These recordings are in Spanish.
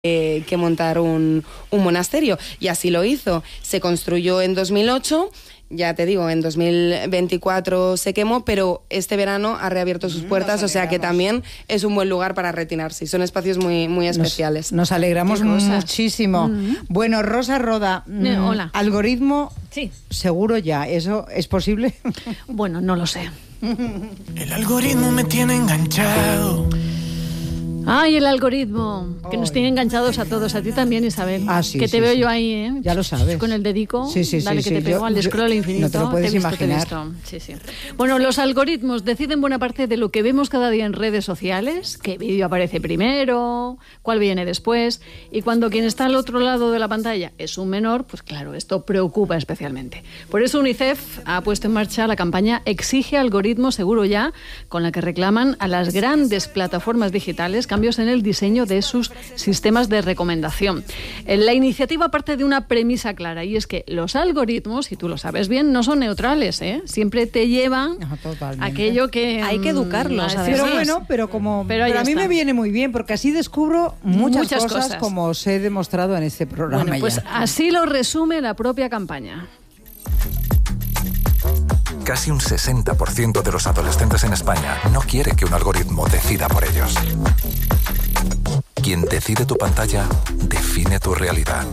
que montar un monasterio, y así lo hizo. Se construyó en 2008, ya te digo, en 2024 se quemó, pero este verano ha reabierto sus puertas, o sea que también es un buen lugar para retirarse. Son espacios muy especiales. Nos alegramos muchísimo. Bueno, Rosa Roda, hola. Algoritmo, sí. Seguro ya, ¿eso es posible? Bueno, no lo sé. El algoritmo me tiene enganchado. Ay, el algoritmo, que nos tiene enganchados a todos, a ti también, Isabel. Sí, que te veo yo ahí, ¿eh? Ya lo sabes. Con el dedico, dale que te pego al yo, scroll infinito. No te lo puedes imaginar. Sí. Bueno, los algoritmos deciden buena parte de lo que vemos cada día en redes sociales, qué vídeo aparece primero, cuál viene después, y cuando quien está al otro lado de la pantalla es un menor, pues claro, esto preocupa especialmente. Por eso UNICEF ha puesto en marcha la campaña Exige algoritmo seguro ya, con la que reclaman a las grandes plataformas digitales cambios en el diseño de sus sistemas de recomendación. La iniciativa parte de una premisa clara, y es que los algoritmos, y tú lo sabes bien, no son neutrales, ¿eh? Siempre te llevan aquello que... Hay que educarlos, Pero bueno, pero a mí me viene muy bien, porque así descubro muchas cosas, como os he demostrado en este programa. Bueno, pues así lo resume la propia campaña. Casi un 60% de los adolescentes en España no quiere que un algoritmo decida por ellos. Quien decide tu pantalla, define tu realidad.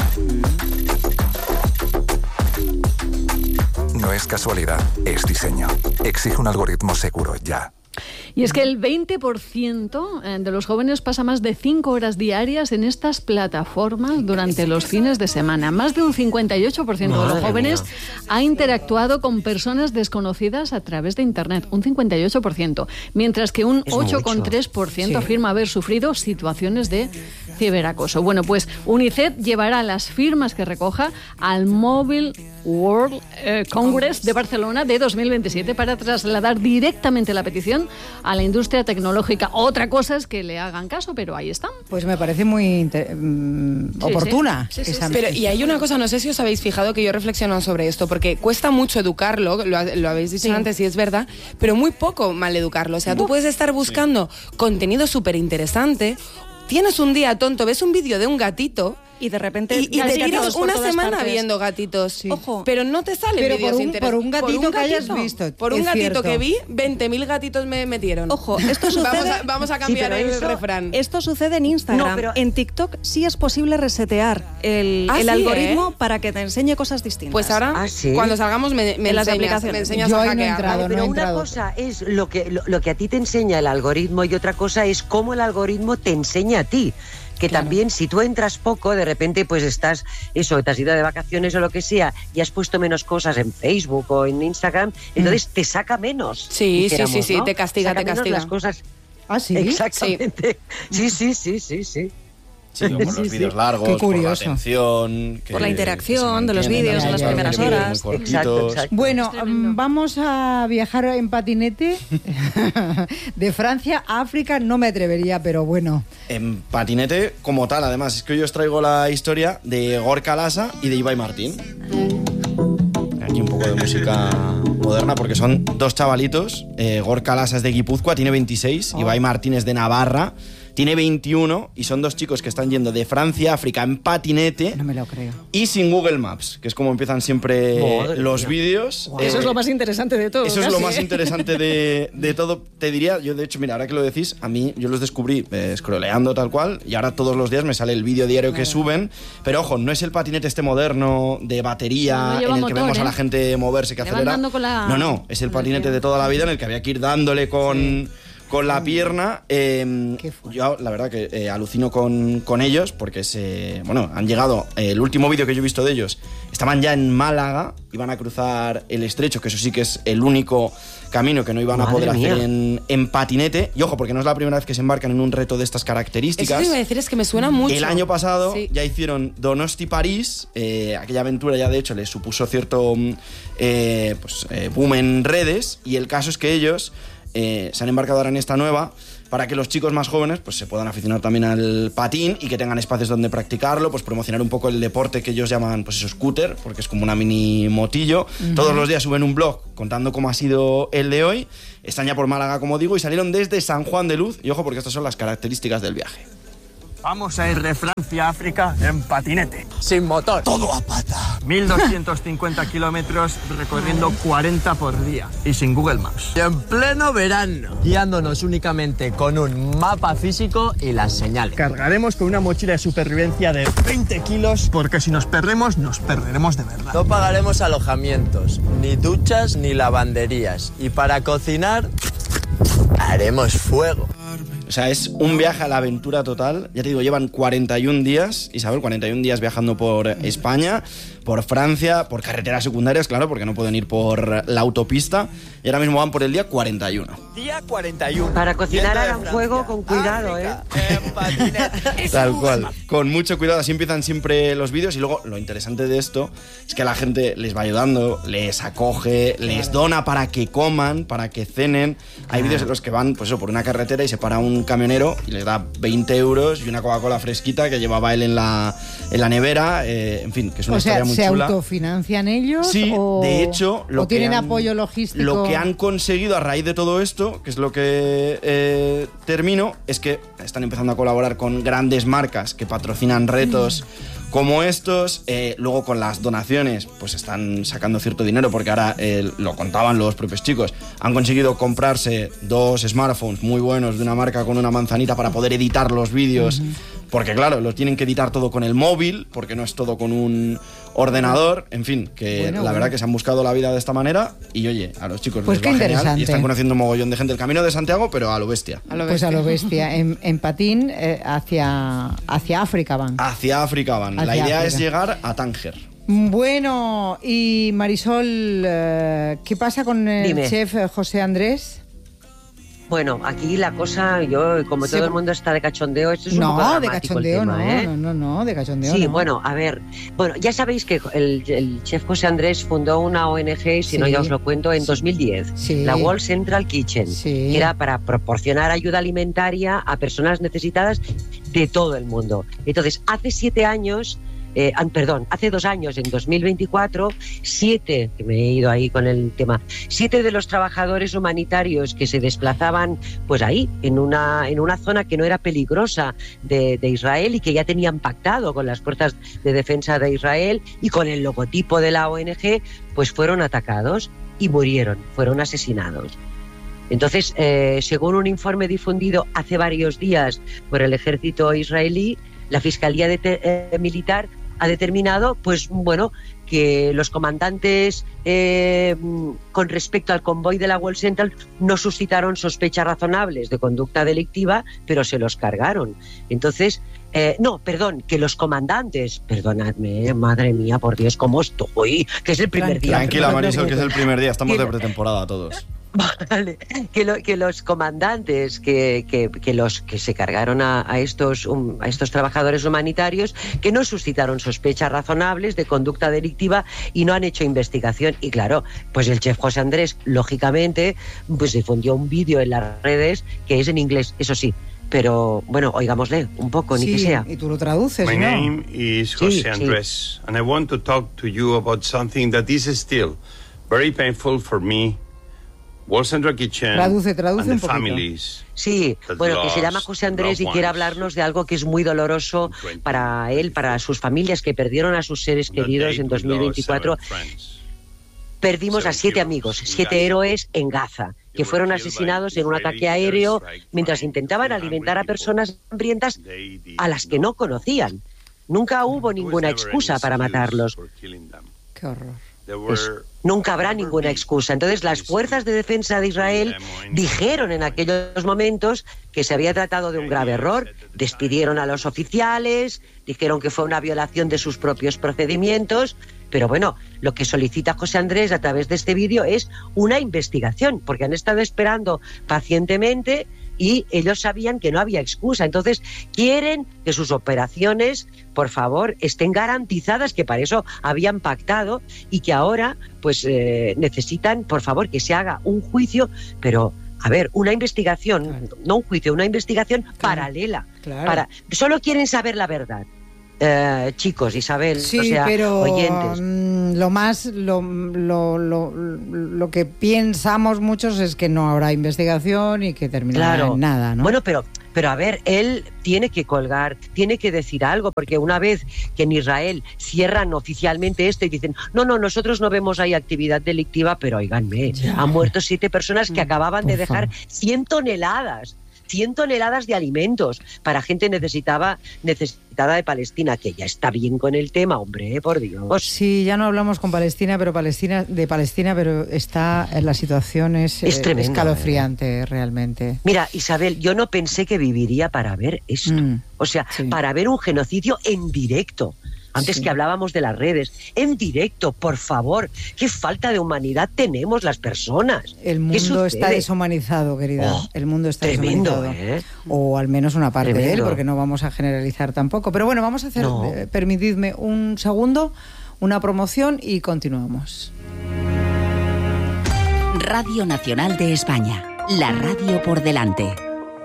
No es casualidad, es diseño. Exige un algoritmo seguro ya. Y es que el 20% de los jóvenes pasa más de 5 horas diarias en estas plataformas durante los fines de semana. Más de un 58% de los jóvenes ha interactuado con personas desconocidas a través de Internet. Un 58%. Mientras que un 8,3% afirma haber sufrido situaciones de ciberacoso. Bueno, pues UNICEF llevará las firmas que recoja al Mobile World Congress de Barcelona de 2027 para trasladar directamente la petición a la industria tecnológica. Otra cosa es que le hagan caso, pero ahí están. Pues me parece muy oportuna. Sí. Pero, y hay una cosa, no sé si os habéis fijado, que yo he reflexionado sobre esto, porque cuesta mucho educarlo, lo habéis dicho antes y es verdad, pero muy poco mal educarlo. O sea, tú puedes estar buscando contenido súper interesante, tienes un día tonto, ves un vídeo de un gatito y de repente y te tiras una semana viendo gatitos. Ojo, pero no te salen vídeos interesantes. Por un gatito que hayas visto. Por un gatito que vi, 20.000 gatitos me metieron. Ojo, esto sucede... vamos a cambiar el refrán. Esto sucede en Instagram. No, pero en TikTok sí es posible resetear el algoritmo para que te enseñe cosas distintas. Pues ahora, cuando salgamos, me enseñas Yo a hackear. Pero una cosa es lo que a ti te enseña el algoritmo y otra cosa es cómo el algoritmo te enseña a ti. Que también, si tú entras poco, de repente pues estás, te has ido de vacaciones o lo que sea, y has puesto menos cosas en Facebook o en Instagram, entonces te saca menos. Sí, te castiga, las cosas. ¿Ah, sí? Exactamente. Sí. Sí, como los vídeos largos, por la atención... por la interacción de los vídeos en las primeras horas. Exacto. Bueno, vamos a viajar en patinete de Francia a África. No me atrevería, pero bueno. En patinete como tal, además. Es que hoy os traigo la historia de Gorka Laza y de Ibai Martín. Aquí un poco de música moderna, porque son dos chavalitos. Gorka Laza es de Guipúzcoa, tiene 26. Ibai Martín es de Navarra, tiene 21, y son dos chicos que están yendo de Francia a África en patinete. No me lo creo. Y sin Google Maps, que es como empiezan siempre los vídeos. Eso es lo más interesante de todo. Eso es lo más interesante de todo. Te diría, yo de hecho, mira, ahora que lo decís, a mí yo los descubrí scrolleando tal cual, y ahora todos los días me sale el vídeo diario que suben. Pero ojo, no es el patinete este moderno de batería en el que vemos a la gente moverse, que acelera. No, es el patinete de toda la vida en el que había que ir dándole con la pierna. Yo la verdad que alucino con ellos, porque han llegado, el último vídeo que yo he visto de ellos, estaban ya en Málaga, iban a cruzar el estrecho, que eso sí que es el único camino que no iban a poder hacer en patinete. Y ojo, porque no es la primera vez que se embarcan en un reto de estas características. Eso te iba a decir, es que me suena mucho. El año pasado ya hicieron Donosti-París, aquella aventura ya de hecho les supuso cierto boom en redes, y el caso es que ellos se han embarcado ahora en esta nueva para que los chicos más jóvenes pues se puedan aficionar también al patín y que tengan espacios donde practicarlo, pues promocionar un poco el deporte que ellos llaman pues eso, scooter, porque es como una mini motillo. Todos los días suben un blog contando cómo ha sido el de hoy. Están ya por Málaga, como digo, y salieron desde San Juan de Luz, y ojo porque estas son las características del viaje. Vamos a ir de Francia a África en patinete. Sin motor. Todo a pata. 1.250 kilómetros recorriendo 40 por día. Y sin Google Maps. Y en pleno verano. Guiándonos únicamente con un mapa físico y las señales. Cargaremos con una mochila de supervivencia de 20 kilos porque si nos perdemos, nos perderemos de verdad. No pagaremos alojamientos, ni duchas, ni lavanderías. Y para cocinar, haremos fuego. O sea, es un viaje a la aventura total. Ya te digo, llevan 41 días, Isabel, 41 días viajando por España, por Francia, por carreteras secundarias, claro, porque no pueden ir por la autopista. Y ahora mismo van por el día 41. Día 41. Para cocinar hagan fuego con cuidado, Tal cual. Con mucho cuidado, así empiezan siempre los vídeos. Y luego, lo interesante de esto es que la gente les va ayudando, les acoge, les dona para que coman, para que cenen. Hay vídeos en los que van, pues eso, por una carretera y se para un camionero y les da 20 euros y una Coca-Cola fresquita que llevaba él en la nevera. En fin, que es una historia muy ¿se chula. autofinancian ellos? Sí, o, de hecho... ¿o tienen apoyo logístico? Lo que han conseguido a raíz de todo esto, que es lo que termino, es que están empezando a colaborar con grandes marcas que patrocinan retos como estos. Luego con las donaciones pues están sacando cierto dinero, porque ahora lo contaban los propios chicos, han conseguido comprarse 2 smartphones muy buenos de una marca con una manzanita para poder editar los vídeos, porque claro, lo tienen que editar todo con el móvil, porque no es todo con un ordenador. En fin, que la verdad que se han buscado la vida de esta manera y oye, a los chicos pues les va genial y están conociendo un mogollón de gente. El Camino de Santiago, pero a lo bestia. Pues a lo bestia, en patín hacia África van. Hacia África van. La idea es llegar a Tánger. Bueno, y Marisol, ¿qué pasa con el chef José Andrés? Bueno, aquí la cosa, como todo el mundo está de cachondeo, esto es un poco dramático el tema, no, de cachondeo sí, no. Bueno, a ver, ya sabéis que el chef José Andrés fundó una ONG, si no ya os lo cuento, en 2010, la World Central Kitchen, que era para proporcionar ayuda alimentaria a personas necesitadas de todo el mundo. Entonces, hace 7 años... hace 2 años, en 2024, 7, que me he ido ahí con el tema, 7 de los trabajadores humanitarios que se desplazaban pues ahí, en una zona que no era peligrosa de Israel y que ya tenían pactado con las fuerzas de defensa de Israel y con el logotipo de la ONG, pues fueron atacados y murieron, fueron asesinados. Entonces, según un informe difundido hace varios días por el ejército israelí, la Fiscalía Militar ha determinado, pues bueno, que los comandantes con respecto al convoy de la World Central no suscitaron sospechas razonables de conducta delictiva, pero se los cargaron. Entonces, que los comandantes, perdonadme, madre mía, por Dios, ¿cómo estoy? Que es el primer día. Tranquila, Marisol, que es el primer día, estamos de pretemporada todos. Vale, que los comandantes que se cargaron a estos trabajadores humanitarios, que no suscitaron sospechas razonables de conducta delictiva y no han hecho investigación. Y claro, pues el chef José Andrés, lógicamente, pues difundió un vídeo en las redes que es en inglés, eso sí. Pero bueno, oigámosle un poco, ni que sea. Y tú lo traduces, My ¿no? name is José Andrés, and I want to talk to you about something that is still very painful for me. World Central Kitchen traduce and the un poquito. families. Sí, bueno, que se llama José Andrés y quiere hablarnos de algo que es muy doloroso para él, para sus familias que perdieron a sus seres queridos en 2024. Perdimos a 7 amigos, 7 héroes en Gaza, que fueron asesinados en un ataque aéreo mientras intentaban alimentar a personas hambrientas a las que no conocían. Nunca hubo ninguna excusa para matarlos. Qué horror. Nunca habrá ninguna excusa. Entonces, las fuerzas de defensa de Israel dijeron en aquellos momentos que se había tratado de un grave error, despidieron a los oficiales, dijeron que fue una violación de sus propios procedimientos, pero bueno, lo que solicita José Andrés a través de este vídeo es una investigación, porque han estado esperando pacientemente y ellos sabían que no había excusa. Entonces quieren que sus operaciones, por favor, estén garantizadas, que para eso habían pactado, y que ahora pues necesitan, por favor, que se haga un juicio, pero a ver, una investigación, no un juicio, una investigación paralela. Solo quieren saber la verdad. Chicos, Isabel, sí, o sea, pero oyentes. Lo que pensamos muchos es que no habrá investigación y que terminará en nada, ¿no? Bueno, pero Pero a ver, él tiene que colgar, tiene que decir algo, porque una vez que en Israel cierran oficialmente esto y dicen, no, nosotros no vemos ahí actividad delictiva, pero óiganme, han muerto 7 personas que acababan de dejar 100 toneladas de alimentos para gente necesitada de Palestina, que ya está bien con el tema, hombre, por Dios. Sí, ya no hablamos de Palestina, pero está la situación es tremendo, escalofriante realmente. Mira, Isabel, yo no pensé que viviría para ver esto. O sea, para ver un genocidio en directo. Antes que hablábamos de las redes, en directo, por favor. Qué falta de humanidad tenemos las personas. El mundo está deshumanizado, querida. El mundo está deshumanizado. O al menos una parte de él, porque no vamos a generalizar tampoco. Pero bueno, vamos a hacer, permitidme un segundo, una promoción y continuamos. Radio Nacional de España, la radio por delante.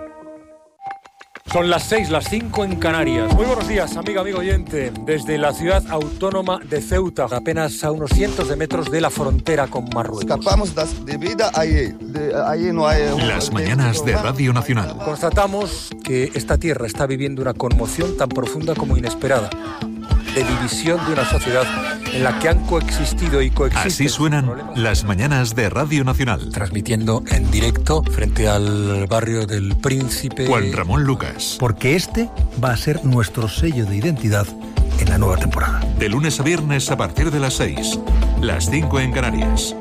Son las 6, las 5 en Canarias. Muy buenos días, amigo oyente. Desde la ciudad autónoma de Ceuta, apenas a unos cientos de metros de la frontera con Marruecos. Escapamos de vida allí no hay... Las mañanas de Radio Nacional. Constatamos que esta tierra está viviendo una conmoción tan profunda como inesperada, de división de una sociedad en la que han coexistido y coexisten. Así suenan las mañanas de Radio Nacional. Transmitiendo en directo frente al barrio del Príncipe. Juan Ramón Lucas. Porque este va a ser nuestro sello de identidad en la nueva temporada. De lunes a viernes a partir de las 6, las 5 en Canarias.